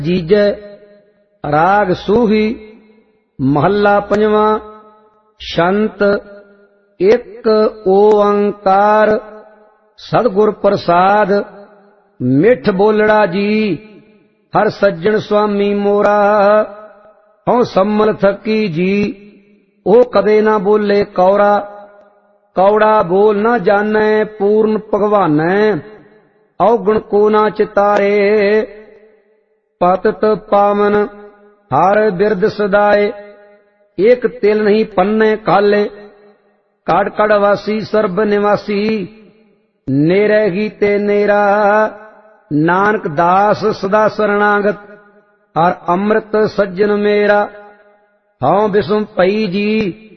जीजै राग सूही महला पंजवा। शंत एक ओंकार सतगुर प्रसाद मिठ बोलड़ा जी हर सज्जन स्वामी मोरा। हूँ सम्मल थकी जी ओ कदे ना बोले कौरा। कौड़ा बोल ना जानै पूर्ण भगवानै अवगुण को ना चितारे। पतित पावन हर बिरद सदाए एक तिल नहीं पन्ने काले। कड़ कड़ वासी सर्ब निवासी नेरे गीते नेरा। नानक दास सदा शरणागत हर अमृत सज्जन मेरा। हूँ बिसुम पई जी